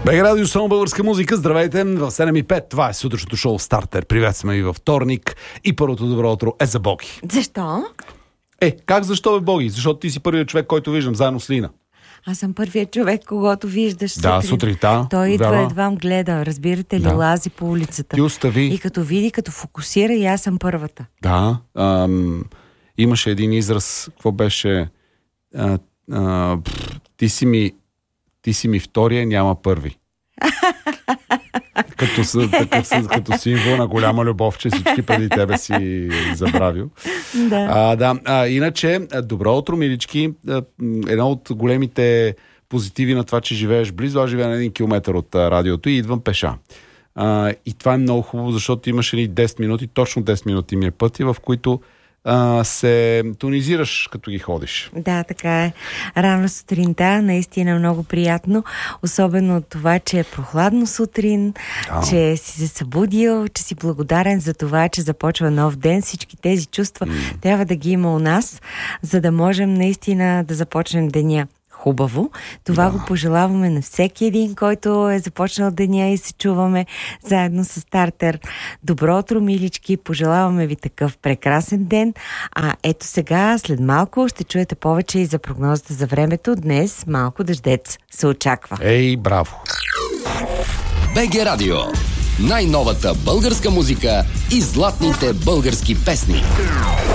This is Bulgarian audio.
БГ Радио, само българска музика. Здравейте, в 7:05. Това е сутрешното шоу Стартер. Приветстваме ви във вторник и първото добро утро е за Боги. Защо? Как защо бе, Боги? Защото ти си първият човек, който виждам, заедно с Лина. Аз съм първият човек, когато виждаш сутрин. Да, сутринта. Той идва, едва гледа, разбирате ли, лази по улицата. Ти остави. И като види, като фокусира, и аз съм първата. Да. Имаше един израз, какво беше? Ти си ми втория, няма първи. Като символ на голяма любов, че всички преди тебе си забравил. Да. Иначе, добро утро, милички. Едно от големите позитиви на това, че живееш близо, аз живея на 1 километър от радиото и идвам пеша. И това е много хубаво, защото имаш едни 10 минути, точно 10 минути ми е пъти, в които се тонизираш, като ги ходиш. Да, така е. Рано сутринта, наистина много приятно. Особено от това, че е прохладно сутрин, че си се събудил, че си благодарен за това, че започва нов ден. Всички тези чувства трябва да ги има у нас, за да можем наистина да започнем деня хубаво. Това го пожелаваме на всеки един, който е започнал деня и се чуваме заедно с Стартер. Добро утро, милички! Пожелаваме ви такъв прекрасен ден. Ето сега, след малко, ще чуете повече и за прогнозата за времето. Днес малко дъждец се очаква. Браво! БГ Радио. Най-новата българска музика и златните български песни.